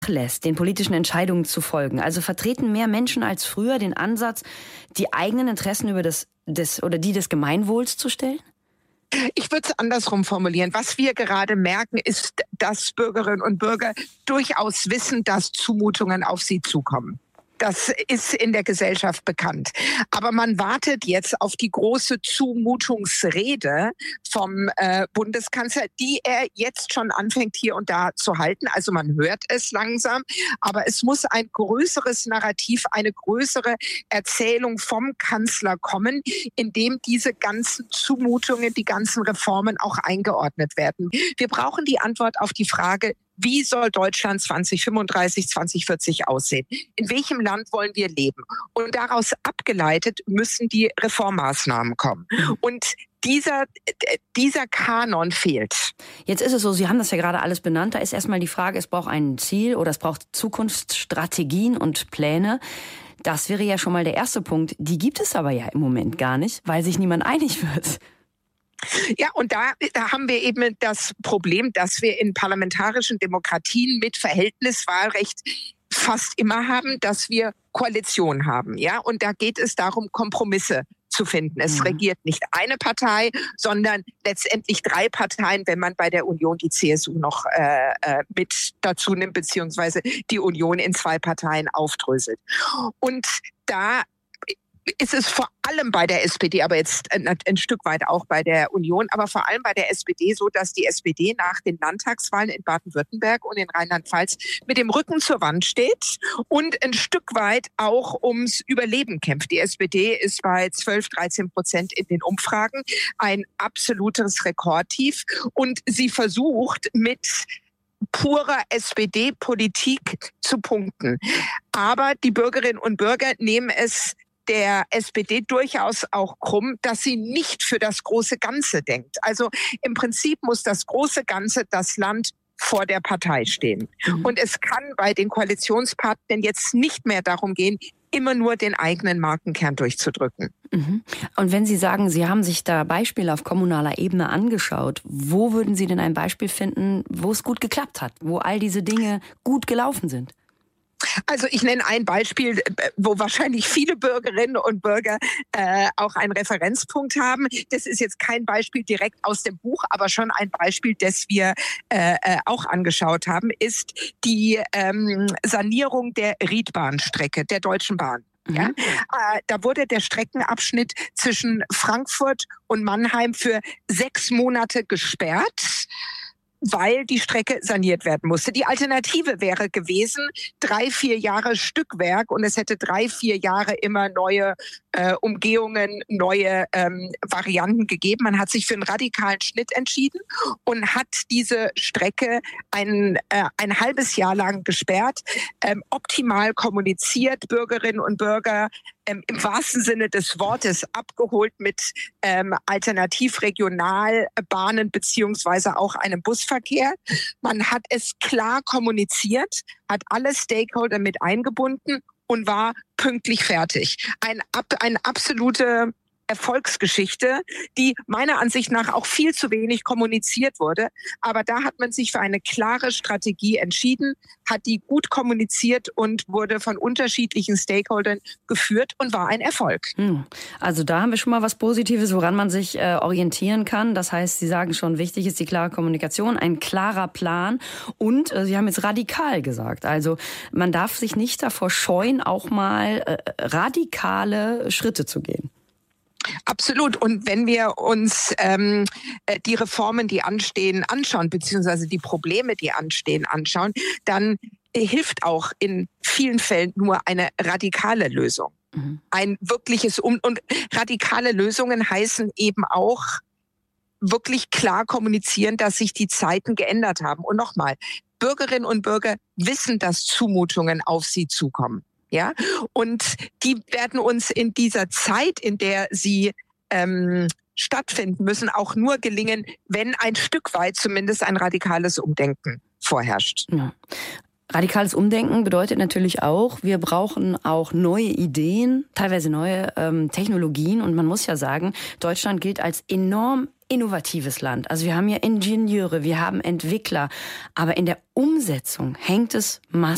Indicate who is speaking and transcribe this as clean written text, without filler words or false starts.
Speaker 1: nachlässt, den politischen Entscheidungen zu folgen? Also vertreten mehr Menschen als früher den Ansatz, die eigenen Interessen über die des Gemeinwohls zu stellen?
Speaker 2: Ich würde es andersrum formulieren. Was wir gerade merken, ist, dass Bürgerinnen und Bürger durchaus wissen, dass Zumutungen auf sie zukommen. Das ist in der Gesellschaft bekannt. Aber man wartet jetzt auf die große Zumutungsrede vom Bundeskanzler, die er jetzt schon anfängt hier und da zu halten. Also man hört es langsam, aber es muss ein größeres Narrativ, eine größere Erzählung vom Kanzler kommen, in dem diese ganzen Zumutungen, die ganzen Reformen auch eingeordnet werden. Wir brauchen die Antwort auf die Frage, wie soll Deutschland 2035, 2040 aussehen? In welchem Land wollen wir leben? Und daraus abgeleitet müssen die Reformmaßnahmen kommen. Und dieser Kanon fehlt.
Speaker 1: Jetzt ist es so, Sie haben das ja gerade alles benannt. Da ist erstmal die Frage, es braucht ein Ziel oder es braucht Zukunftsstrategien und Pläne. Das wäre ja schon mal der erste Punkt. Die gibt es aber ja im Moment gar nicht, weil sich niemand einig wird.
Speaker 2: Ja, und da haben wir eben das Problem, dass wir in parlamentarischen Demokratien mit Verhältniswahlrecht fast immer haben, dass wir Koalition haben. Ja, und da geht es darum, Kompromisse zu finden. Es regiert nicht eine Partei, sondern letztendlich 3 Parteien, wenn man bei der Union die CSU noch mit dazu nimmt, beziehungsweise die Union in 2 Parteien aufdröselt. Und da ist es vor allem bei der SPD, aber jetzt ein Stück weit auch bei der Union, aber vor allem bei der SPD so, dass die SPD nach den Landtagswahlen in Baden-Württemberg und in Rheinland-Pfalz mit dem Rücken zur Wand steht und ein Stück weit auch ums Überleben kämpft. Die SPD ist bei 12-13% in den Umfragen, ein absolutes Rekordtief, und sie versucht mit purer SPD-Politik zu punkten. Aber die Bürgerinnen und Bürger nehmen es der SPD durchaus auch krumm, dass sie nicht für das große Ganze denkt. Also im Prinzip muss das große Ganze, das Land, vor der Partei stehen. Und es kann bei den Koalitionspartnern jetzt nicht mehr darum gehen, immer nur den eigenen Markenkern durchzudrücken.
Speaker 1: Und wenn Sie sagen, Sie haben sich da Beispiele auf kommunaler Ebene angeschaut, wo würden Sie denn ein Beispiel finden, wo es gut geklappt hat, wo all diese Dinge gut gelaufen sind?
Speaker 2: Also ich nenne ein Beispiel, wo wahrscheinlich viele Bürgerinnen und Bürger auch einen Referenzpunkt haben. Das ist jetzt kein Beispiel direkt aus dem Buch, aber schon ein Beispiel, das wir auch angeschaut haben, ist die Sanierung der Riedbahnstrecke der Deutschen Bahn. Ja, da wurde der Streckenabschnitt zwischen Frankfurt und Mannheim für 6 Monate gesperrt, weil die Strecke saniert werden musste. Die Alternative wäre gewesen, 3-4 Jahre Stückwerk, und es hätte 3-4 Jahre immer neue Umgehungen, neue Varianten gegeben. Man hat sich für einen radikalen Schnitt entschieden und hat diese Strecke ein halbes Jahr lang gesperrt, optimal kommuniziert, Bürgerinnen und Bürger im wahrsten Sinne des Wortes abgeholt mit Alternativregionalbahnen beziehungsweise auch einem Busverkehr. Man hat es klar kommuniziert, hat alle Stakeholder mit eingebunden und war pünktlich fertig. Eine absolute Erfolgsgeschichte, die meiner Ansicht nach auch viel zu wenig kommuniziert wurde. Aber da hat man sich für eine klare Strategie entschieden, hat die gut kommuniziert und wurde von unterschiedlichen Stakeholdern geführt und war ein Erfolg.
Speaker 1: Also da haben wir schon mal was Positives, woran man sich orientieren kann. Das heißt, Sie sagen schon, wichtig ist die klare Kommunikation, ein klarer Plan, und Sie haben jetzt radikal gesagt. Also man darf sich nicht davor scheuen, auch mal radikale Schritte zu gehen.
Speaker 2: Absolut. Und wenn wir uns die Reformen, die anstehen, anschauen, beziehungsweise die Probleme, die anstehen, anschauen, dann hilft auch in vielen Fällen nur eine radikale Lösung. Ein wirkliches und radikale Lösungen heißen eben auch wirklich klar kommunizieren, dass sich die Zeiten geändert haben. Und nochmal, Bürgerinnen und Bürger wissen, dass Zumutungen auf sie zukommen. Ja, und die werden uns in dieser Zeit, in der sie stattfinden müssen, auch nur gelingen, wenn ein Stück weit zumindest ein radikales Umdenken vorherrscht.
Speaker 1: Ja. Radikales Umdenken bedeutet natürlich auch, wir brauchen auch neue Ideen, teilweise neue Technologien. Und man muss ja sagen, Deutschland gilt als enorm innovatives Land. Also wir haben ja Ingenieure, wir haben Entwickler. Aber in der Umsetzung hängt es massiv